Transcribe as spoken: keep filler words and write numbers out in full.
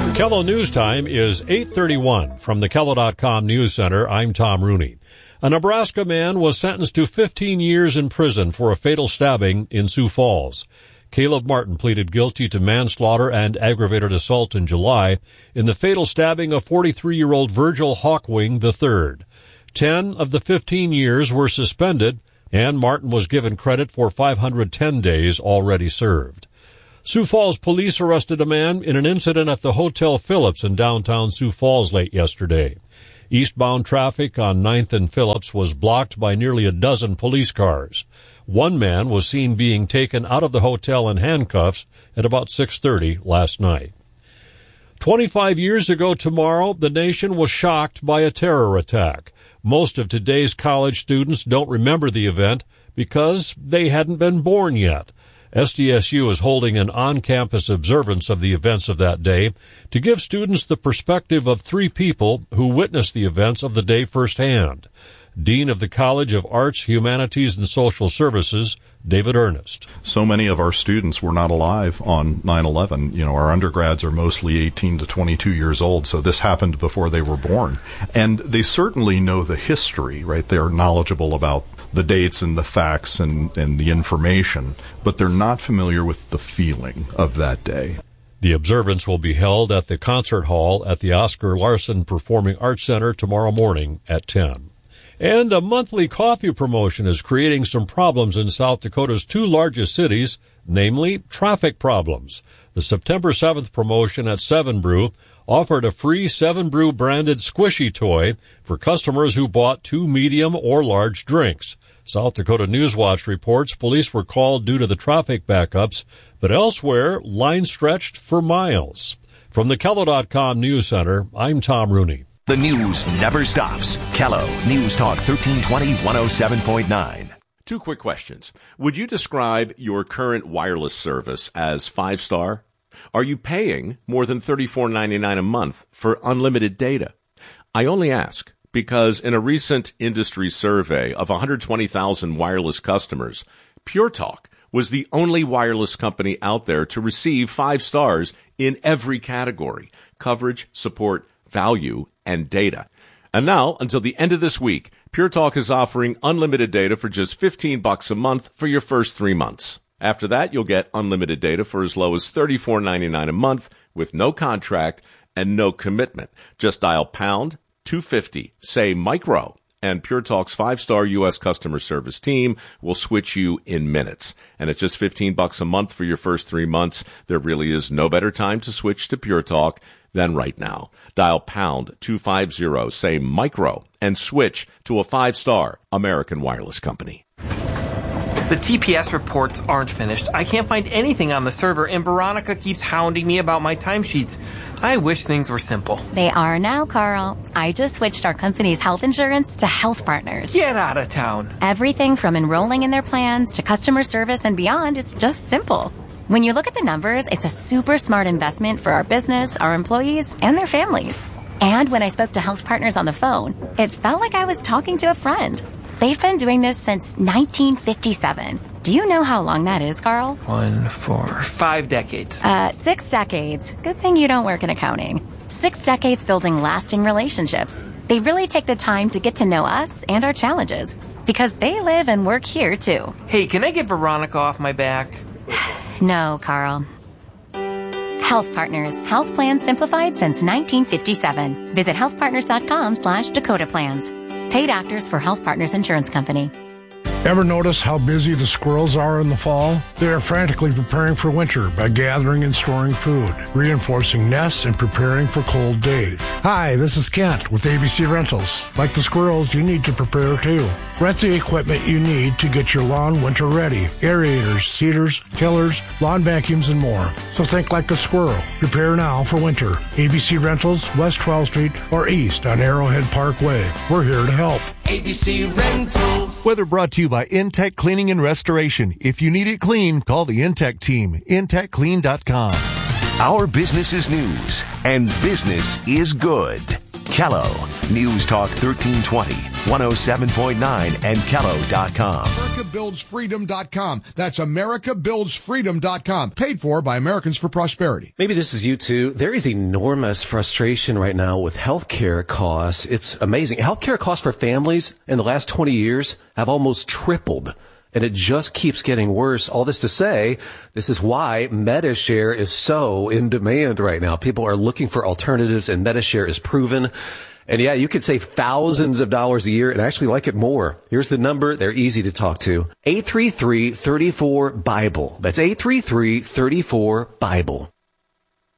Kello News Time is eight thirty-one. From the Kello dot com News Center, I'm Tom Rooney. A Nebraska man was sentenced to fifteen years in prison for a fatal stabbing in Sioux Falls. Caleb Martin pleaded guilty to manslaughter and aggravated assault in July in the fatal stabbing of forty-three-year-old Virgil Hawkwing the third. Ten of the fifteen years were suspended, and Martin was given credit for five hundred ten days already served. Sioux Falls police arrested a man in an incident at the Hotel Phillips in downtown Sioux Falls late yesterday. Eastbound traffic on ninth and Phillips was blocked by nearly a dozen police cars. One man was seen being taken out of the hotel in handcuffs at about six thirty last night. Twenty-five years ago tomorrow, the nation was shocked by a terror attack. Most of today's college students don't remember the event because they hadn't been born yet. S D S U is holding an on-campus observance of the events of that day to give students the perspective of three people who witnessed the events of the day firsthand. Dean of the College of Arts, Humanities, and Social Services, David Ernest. So many of our students were not alive on nine eleven. You know, our undergrads are mostly eighteen to twenty-two years old, so this happened before they were born. And they certainly know the history, right? They're knowledgeable about the dates and the facts and, and the information, but they're not familiar with the feeling of that day. The observance will be held at the concert hall at the Oscar Larson Performing Arts Center tomorrow morning at ten. And a monthly coffee promotion is creating some problems in South Dakota's two largest cities, namely traffic problems. The September seventh promotion at Seven Brew offered a free Seven Brew branded squishy toy for customers who bought two medium or large drinks. South Dakota Newswatch reports police were called due to the traffic backups, but elsewhere, lines stretched for miles. From the Kello dot com News Center, I'm Tom Rooney. The news never stops. Kello News Talk thirteen twenty, one oh seven point nine. Two quick questions. Would you describe your current wireless service as five-star? Are you paying more than thirty-four ninety-nine a month for unlimited data? I only ask because in a recent industry survey of one hundred twenty thousand wireless customers, Pure Talk was the only wireless company out there to receive five stars in every category: coverage, support, value, and data. And now, until the end of this week, Pure Talk is offering unlimited data for just fifteen bucks a month for your first three months. After that, you'll get unlimited data for as low as thirty-four ninety-nine a month with no contract and no commitment. Just dial pound two fifty, say micro, and Pure Talk's five-star U S customer service team will switch you in minutes. And at just fifteen bucks a month for your first three months, there really is no better time to switch to Pure Talk than right now. Dial pound two fifty, say micro, and switch to a five-star American wireless company. The T P S reports aren't finished. I can't find anything on the server, and Veronica keeps hounding me about my timesheets. I wish things were simple. They are now, Carl. I just switched our company's health insurance to Health Partners. Get out of town. Everything from enrolling in their plans to customer service and beyond is just simple. When you look at the numbers, it's a super smart investment for our business, our employees, and their families. And when I spoke to Health Partners on the phone, it felt like I was talking to a friend. They've been doing this since nineteen fifty-seven. Do you know how long that is, Carl? One, four, five decades. Uh, six decades. Good thing you don't work in accounting. Six decades building lasting relationships. They really take the time to get to know us and our challenges because they live and work here, too. Hey, can I get Veronica off my back? No, Carl. Health Partners. Health plans simplified since nineteen fifty-seven. Visit healthpartners.com slash Dakota Plans. Paid actors for Health Partners Insurance Company. Ever notice how busy the squirrels are in the fall? They are frantically preparing for winter by gathering and storing food, reinforcing nests, and preparing for cold days. Hi, this is Kent with A B C Rentals. Like the squirrels, you need to prepare too. Rent the equipment you need to get your lawn winter ready. Aerators, seeders, tillers, lawn vacuums, and more. So think like a squirrel. Prepare now for winter. A B C Rentals, West twelfth Street, or east on Arrowhead Parkway. We're here to help. A B C Rentals. Weather brought to you by Intech Cleaning and Restoration. If you need it clean, call the Intech team. intech clean dot com. Our business is news, and business is good. Kello News Talk thirteen twenty, one oh seven point nine, and Kello dot com. builds freedom dot com. That's america builds freedom dot com. Paid for by Americans for Prosperity. Maybe this is you too. There is enormous frustration right now with healthcare costs. It's amazing. Healthcare costs for families in the last twenty years have almost tripled. And it just keeps getting worse. All this to say, this is why MediShare is so in demand right now. People are looking for alternatives, and MediShare is proven. And yeah, you could save thousands of dollars a year and actually like it more. Here's the number. They're easy to talk to. eight three three, three four, BIBLE. That's eight three three, three four, BIBLE.